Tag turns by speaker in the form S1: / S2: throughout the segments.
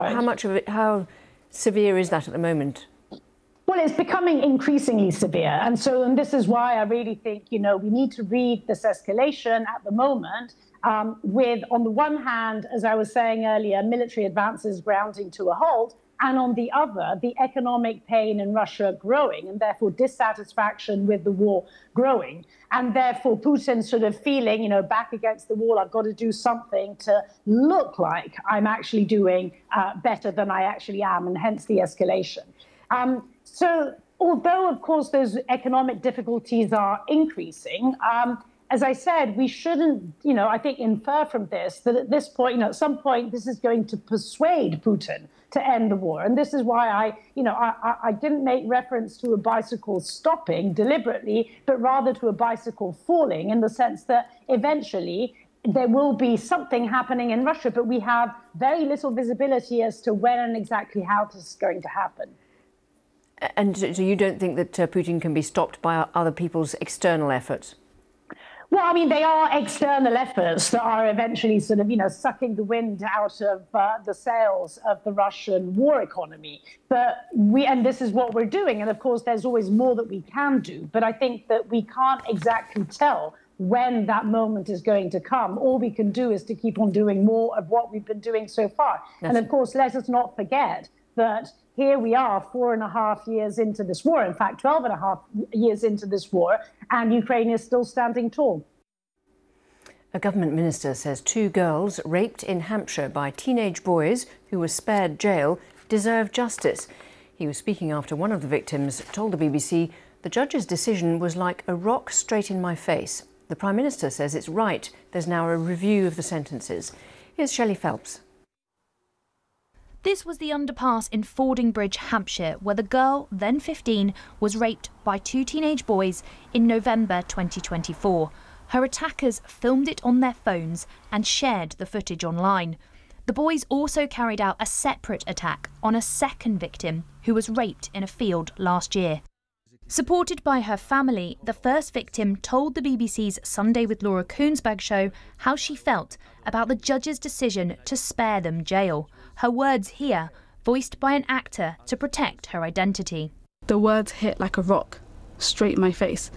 S1: How much of it, how severe is that at the moment?
S2: Well, it's becoming increasingly severe. And this is why I really think, we need to read this escalation at the moment with, on the one hand, as I was saying earlier, military advances grounding to a halt, and on the other, the economic pain in Russia growing, and therefore dissatisfaction with the war growing. And therefore, Putin sort of feeling, back against the wall, I've got to do something to look like I'm actually doing better than I actually am, and hence the escalation. So although, of course, those economic difficulties are increasing, as I said, we shouldn't, I think, infer from this that at this point, at some point, this is going to persuade Putin to end the war. And this is why I didn't make reference to a bicycle stopping deliberately, but rather to a bicycle falling, in the sense that eventually there will be something happening in Russia, but we have very little visibility as to when and exactly how this is going to happen.
S1: And so you don't think that Putin can be stopped by other people's external efforts?
S2: Well, I mean, they are external efforts that are eventually sort of, sucking the wind out of the sails of the Russian war economy. And this is what we're doing. And of course, there's always more that we can do. But I think that we can't exactly tell when that moment is going to come. All we can do is to keep on doing more of what we've been doing so far. Yes. And of course, let us not forget that here we are 4.5 years into this war, in fact, 12.5 years into this war, and Ukraine is still standing tall.
S1: A government minister says 2 girls raped in Hampshire by teenage boys who were spared jail deserve justice. He was speaking after one of the victims told the BBC the judge's decision was like a rock straight in my face. The Prime Minister says it's right. There's now a review of the sentences. Here's Shelley Phelps.
S3: This was the underpass in Fordingbridge, Hampshire, where the girl, then 15, was raped by 2 teenage boys in November 2024. Her attackers filmed it on their phones and shared the footage online. The boys also carried out a separate attack on a second victim who was raped in a field last year. Supported by her family, the first victim told the BBC's Sunday with Laura Kuenssberg show how she felt about the judge's decision to spare them jail. Her words here, voiced by an actor to protect her identity.
S4: The words hit like a rock, straight in my face.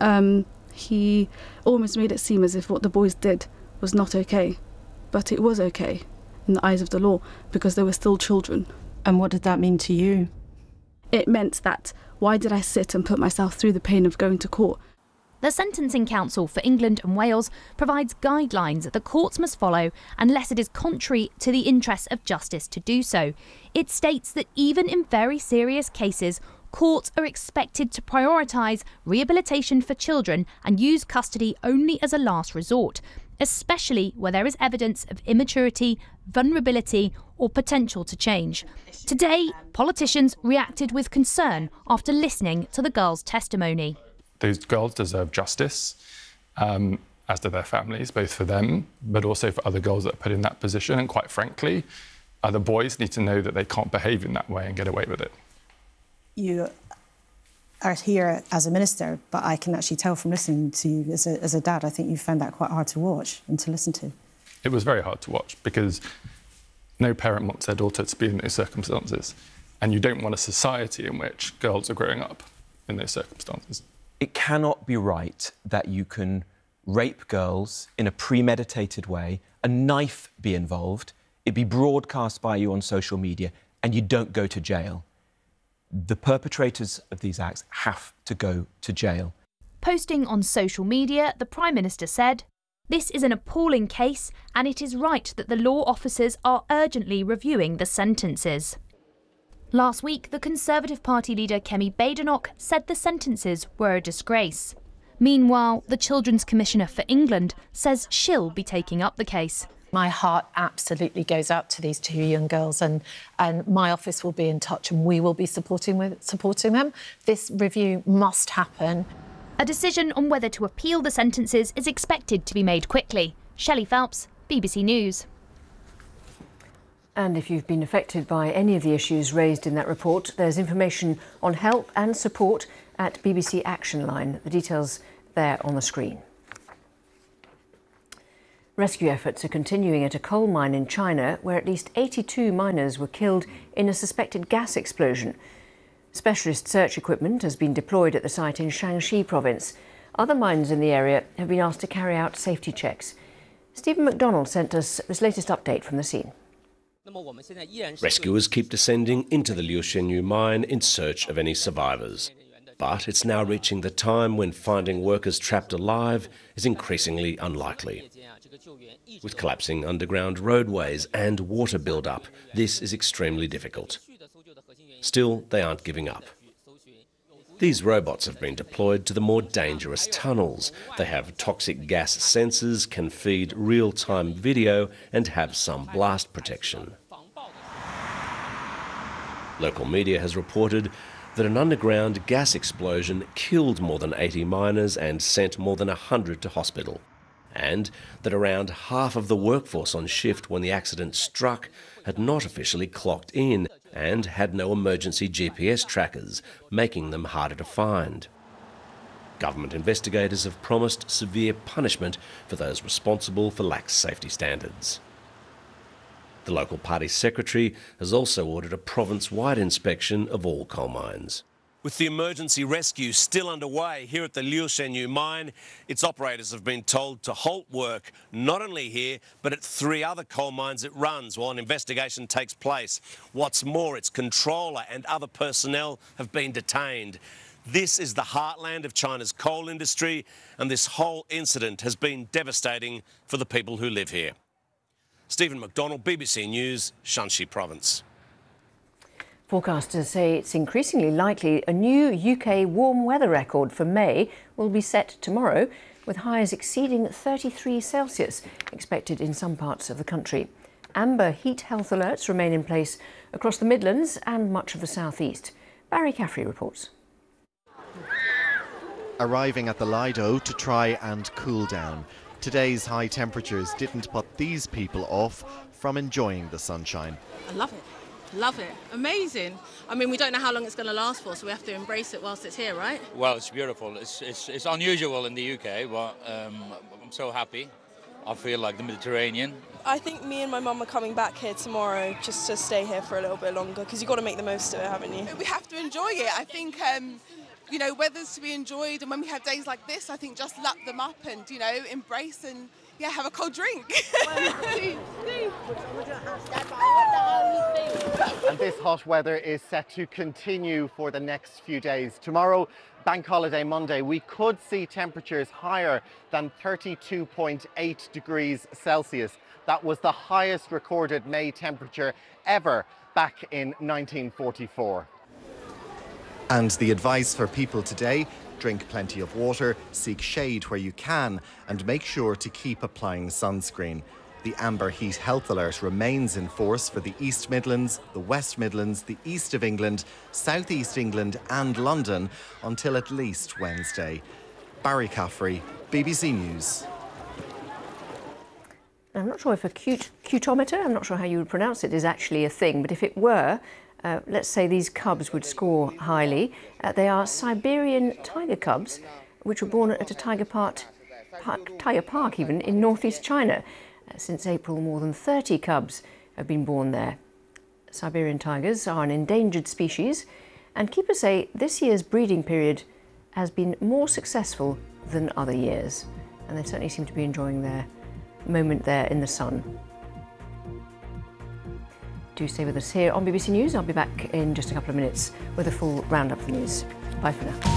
S4: He almost made it seem as if what the boys did was not okay. But it was okay in the eyes of the law, because they were still children.
S5: And what did that mean to you?
S4: It meant that why did I sit and put myself through the pain of going to court?
S3: The Sentencing Council for England and Wales provides guidelines that the courts must follow unless it is contrary to the interests of justice to do so. It states that even in very serious cases, courts are expected to prioritise rehabilitation for children and use custody only as a last resort, especially where there is evidence of immaturity, vulnerability or potential to change. Today, politicians reacted with concern after listening to the girls' testimony.
S6: Those girls deserve justice, as do their families, both for them, but also for other girls that are put in that position. And quite frankly, other boys need to know that they can't behave in that way and get away with it.
S5: You are here as a minister, but I can actually tell from listening to you as a dad, I think you found that quite hard to watch and to listen to.
S6: It was very hard to watch because no parent wants their daughter to be in those circumstances. And you don't want a society in which girls are growing up in those circumstances.
S7: It cannot be right that you can rape girls in a premeditated way, a knife be involved, it be broadcast by you on social media, and you don't go to jail. The perpetrators of these acts have to go to jail.
S3: Posting on social media, the Prime Minister said, "This is an appalling case and it is right that the law officers are urgently reviewing the sentences." Last week, the Conservative Party leader Kemi Badenoch said the sentences were a disgrace. Meanwhile, the Children's Commissioner for England says she'll be taking up the case.
S8: My heart absolutely goes out to these 2 young girls, and my office will be in touch and we will be supporting them. This review must happen.
S3: A decision on whether to appeal the sentences is expected to be made quickly. Shelley Phelps, BBC News.
S1: And if you've been affected by any of the issues raised in that report, there's information on help and support at BBC Action Line. The details there on the screen. Rescue efforts are continuing at a coal mine in China where at least 82 miners were killed in a suspected gas explosion. Specialist search equipment has been deployed at the site in Shaanxi province. Other mines in the area have been asked to carry out safety checks. Stephen McDonald sent us this latest update from the scene.
S9: Rescuers keep descending into the Liu Shenyu mine in search of any survivors. But it's now reaching the time when finding workers trapped alive is increasingly unlikely. With collapsing underground roadways and water build-up, this is extremely difficult. Still, they aren't giving up. These robots have been deployed to the more dangerous tunnels. They have toxic gas sensors, can feed real-time video and have some blast protection. Local media has reported that an underground gas explosion killed more than 80 miners and sent more than 100 to hospital, and that around half of the workforce on shift when the accident struck had not officially clocked in and had no emergency GPS trackers, making them harder to find. Government investigators have promised severe punishment for those responsible for lax safety standards. The local party secretary has also ordered a province-wide inspection of all coal mines. With the emergency rescue still underway here at the Liu Shenyu mine, its operators have been told to halt work not only here but at 3 other coal mines it runs while an investigation takes place. What's more, its controller and other personnel have been detained. This is the heartland of China's coal industry, and this whole incident has been devastating for the people who live here. Stephen McDonald, BBC News, Shaanxi Province.
S1: Forecasters say it's increasingly likely a new UK warm weather record for May will be set tomorrow, with highs exceeding 33 Celsius expected in some parts of the country. Amber heat health alerts remain in place across the Midlands and much of the South East. Barry Caffrey reports.
S10: Arriving at the Lido to try and cool down. Today's high temperatures didn't put these people off from enjoying the sunshine.
S11: I love it. Love it. Amazing. I mean, we don't know how long it's going to last for, so we have to embrace it whilst it's here, right?
S12: Well, it's beautiful. It's unusual in the UK, but I'm so happy. I feel like the Mediterranean.
S13: I think me and my mum are coming back here tomorrow just to stay here for a little bit longer, because you've got to make the most of it, haven't you?
S14: We have to enjoy it. I think, you know, weather's to be enjoyed, and when we have days like this, I think just lap them up and, you know, embrace and, yeah, have a cold drink.
S10: And this hot weather is set to continue for the next few days. Tomorrow, Bank Holiday Monday, we could see temperatures higher than 32.8 degrees Celsius. That was the highest recorded May temperature ever back in 1944. And the advice for people today: drink plenty of water, seek shade where you can, and make sure to keep applying sunscreen. The Amber Heat Health Alert remains in force for the East Midlands, the West Midlands, the East of England, South East England and London until at least Wednesday. Barry Caffrey, BBC News.
S1: I'm not sure if a cutometer, I'm not sure how you would pronounce it, is actually a thing, but if it were, let's say these cubs would score highly. They are Siberian tiger cubs, which were born at a tiger park even in northeast China. Since April, more than 30 cubs have been born there. Siberian tigers are an endangered species, and keepers say this year's breeding period has been more successful than other years, and they certainly seem to be enjoying their moment there in the sun. Do stay with us here on BBC News. I'll be back in just a couple of minutes with a full roundup of the news. Bye for now.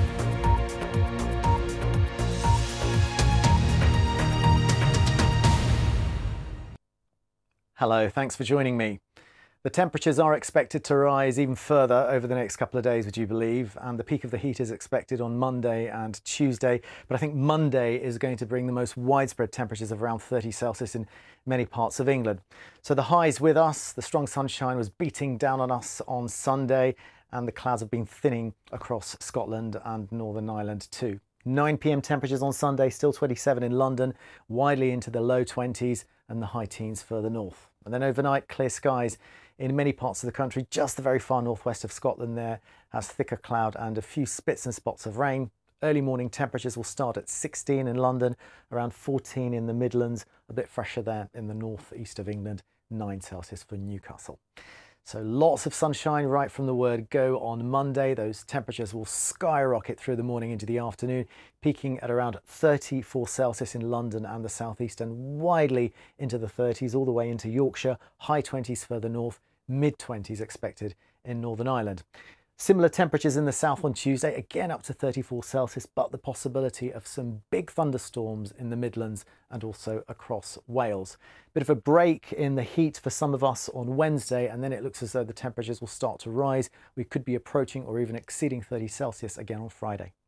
S15: Hello, thanks for joining me. The temperatures are expected to rise even further over the next couple of days, would you believe? And the peak of the heat is expected on Monday and Tuesday. But I think Monday is going to bring the most widespread temperatures of around 30 Celsius in many parts of England. So the highs with us, the strong sunshine was beating down on us on Sunday, and the clouds have been thinning across Scotland and Northern Ireland too. 9 p.m. temperatures on Sunday, still 27 in London, widely into the low 20s and the high teens further north. And then overnight, clear skies in many parts of the country. Just the very far northwest of Scotland there has thicker cloud and a few spits and spots of rain. Early morning temperatures will start at 16 in London, around 14 in the Midlands, a bit fresher there in the north east of England, 9 Celsius for Newcastle. So lots of sunshine right from the word go on Monday. Those temperatures will skyrocket through the morning into the afternoon, peaking at around 34 Celsius in London and the southeast, and widely into the 30s all the way into Yorkshire, high 20s further north, mid 20s expected in Northern Ireland. Similar temperatures in the south on Tuesday, again up to 34 Celsius, but the possibility of some big thunderstorms in the Midlands and also across Wales. Bit of a break in the heat for some of us on Wednesday, and then it looks as though the temperatures will start to rise. We could be approaching or even exceeding 30 Celsius again on Friday.